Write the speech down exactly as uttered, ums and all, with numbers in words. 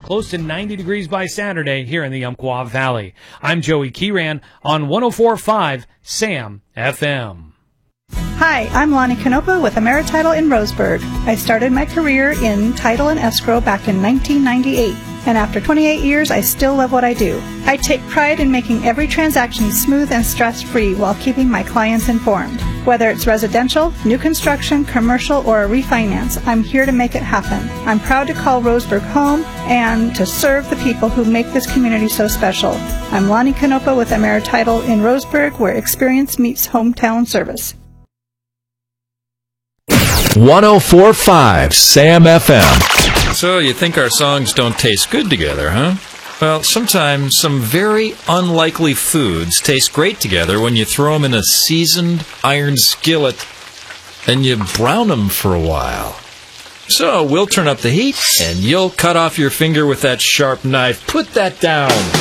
close to ninety degrees by Saturday here in the Umpqua Valley. I'm Joey Kieran on one oh four point five SAM F M. Hi, I'm Lonnie Canopa with AmeriTitle in Roseburg. I started my career in title and escrow back in nineteen ninety-eight, and after twenty-eight years, I still love what I do. I take pride in making every transaction smooth and stress-free while keeping my clients informed. Whether it's residential, new construction, commercial, or a refinance, I'm here to make it happen. I'm proud to call Roseburg home and to serve the people who make this community so special. I'm Lonnie Canopa with AmeriTitle in Roseburg, where experience meets hometown service. one oh four point five SAM F M. So you think our songs don't taste good together, huh? Well, sometimes some very unlikely foods taste great together when you throw them in a seasoned iron skillet and you brown them for a while. So we'll turn up the heat and you'll cut off your finger with that sharp knife. Put that down.